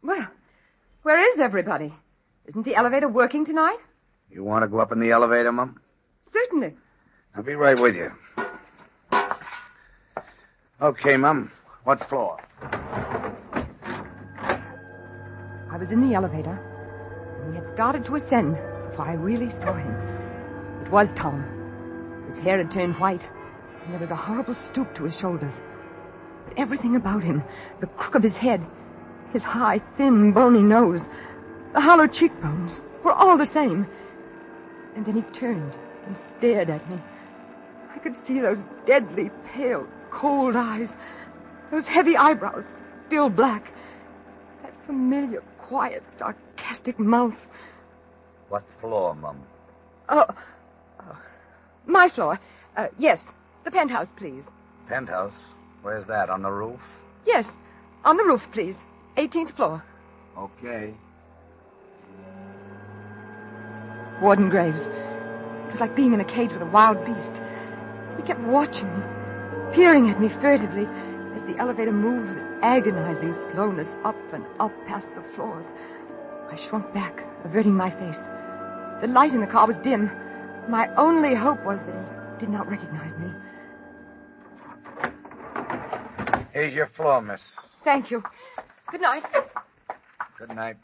Well, where is everybody? Isn't the elevator working tonight? You want to go up in the elevator, Mum? Certainly. I'll be right with you. Okay, Mum. What floor? I was in the elevator, and he had started to ascend before I really saw him. It was Tom. His hair had turned white, and there was a horrible stoop to his shoulders. But everything about him, the crook of his head, his high, thin, bony nose, the hollow cheekbones, were all the same. And then he turned and stared at me. I could see those deadly, pale, cold eyes, those heavy eyebrows, still black, that familiar, quiet, sarcastic mouth. What floor, Mum? My floor. Yes, the penthouse, please. Penthouse? Where's that, on the roof? Yes, on the roof, please. 18th floor. Okay. Warden Graves. It was like being in a cage with a wild beast. He kept watching me, peering at me furtively as the elevator moved with agonizing slowness up and up past the floors. I shrunk back, averting my face. The light in the car was dim. My only hope was that he did not recognize me. Here's your floor, miss. Thank you. Good night. Good night.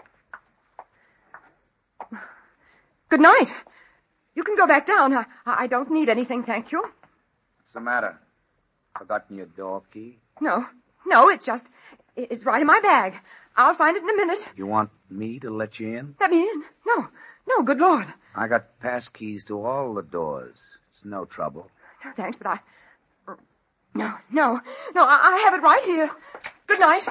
Good night. You can go back down. I don't need anything, thank you. What's the matter? Forgotten your door key? No, it's right in my bag. I'll find it in a minute. You want me to let you in? Let me in? No, good Lord. I got pass keys to all the doors. It's no trouble. No, thanks, but No, I have it right here. Good night.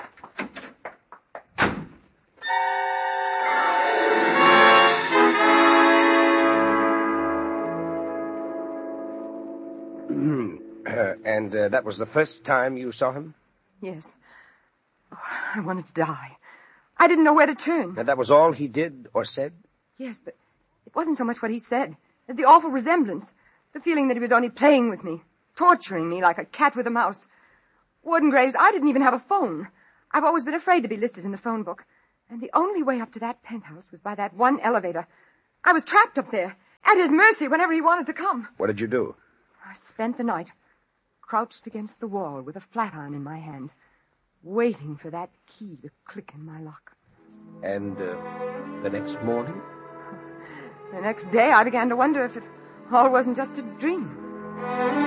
And that was the first time you saw him? Yes. Oh, I wanted to die. I didn't know where to turn. And that was all he did or said? Yes, but it wasn't so much what he said as the awful resemblance, the feeling that he was only playing with me, torturing me like a cat with a mouse. Warden Graves, I didn't even have a phone. I've always been afraid to be listed in the phone book. And the only way up to that penthouse was by that one elevator. I was trapped up there, at his mercy whenever he wanted to come. What did you do? I spent the night crouched against the wall with a flat iron in my hand, waiting for that key to click in my lock. And the next morning? The next day I began to wonder if it all wasn't just a dream.